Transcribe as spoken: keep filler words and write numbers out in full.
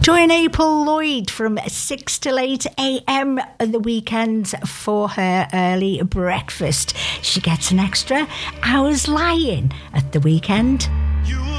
Join April Lloyd from six till eight a.m. on the weekends for her early breakfast. She gets an extra hour's lie-in at the weekend.